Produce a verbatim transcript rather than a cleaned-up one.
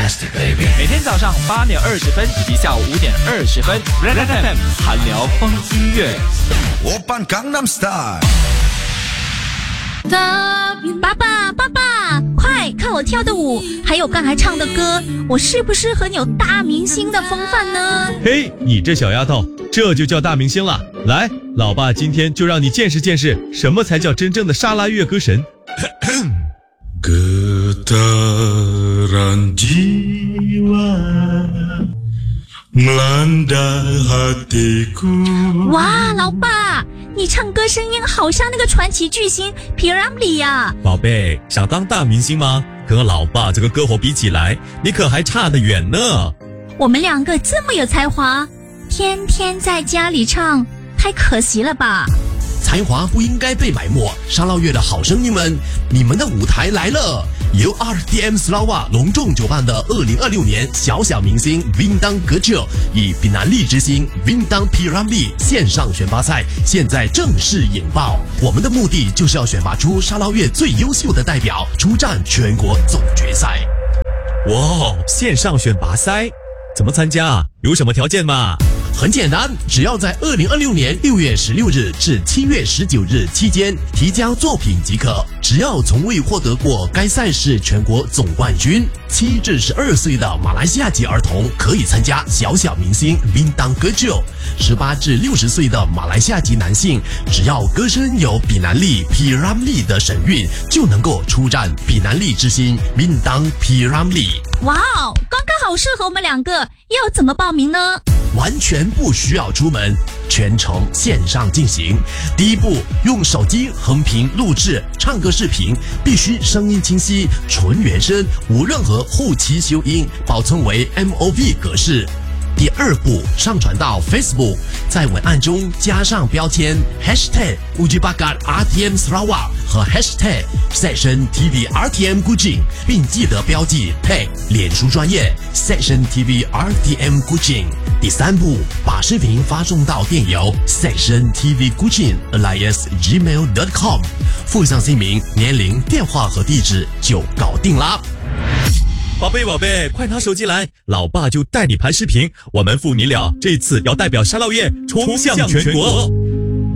每天早上八点二十分以及下午五点二十分 ，Red F M 韩聊风音乐。 오빤 강남스타일。 爸爸，爸爸，快看我跳的舞，还有刚才唱的歌，我是不是很有大明星的风范呢？ 嘿，你这小丫头，这就叫大明星了。来，老爸今天就让你见识见识，什么才叫真正的沙拉乐歌神。 Getaran jiwa melanda hatiku。 哇，老爸，你唱歌声音好像那个传奇巨星 P. Ramlee 呀！ 宝贝，想当大明星吗？和老爸这个歌喉比起来，你可还差得远呢。 我们两个这么有才华，天天在家里唱，太可惜了吧？ 才华不应该被埋没，沙捞越的好声音们，你们的舞台来了！由 R T M Sarawak 隆重主办的二零二六年小小明星 Bintang Kecil 以比南利之星 Bintang P. Ramlee 线上选拔赛现在正式引爆。我们的目的就是要选拔出沙捞越最优秀的代表，出战全国总决赛。 哇，线上选拔赛怎么参加？有什么条件吗？ 很简单，只要在二零二六年六月十六日至七月十九日期间提交作品即可。只要从未获得过该赛事全国总冠军，七至十二岁的马来西亚籍儿童可以参加小小明星 Bintang Kecil。十八至六十岁的马来西亚籍男性，只要歌声有比南利 P. Ramlee 的神韵，就能够出战比南利之星 Bintang P. Ramlee。 哇哦，刚刚好适合我们两个，要怎么报名呢？ 完全不需要出门，全程线上进行。第一步，用手机横屏录制唱歌视频，必须声音清晰，纯原声，无任何后期修音，保存为 M O V 格式。第二步，上传到 Facebook， 在文案中加上标签 Hashtag Uji Bakat R T M Sarawak 和 Hashtag Section T V R T M Kuching， 并记得标记 Tag 脸书专业 Section T V R T M Kuching。第三步，把视频发送到电邮 section t v kuching alias gmail dot com， 附上姓名、年龄、电话和地址就搞定啦。 宝贝宝贝，快拿手机来，老爸就带你拍视频，我们父女俩这次要代表沙捞越冲向全国。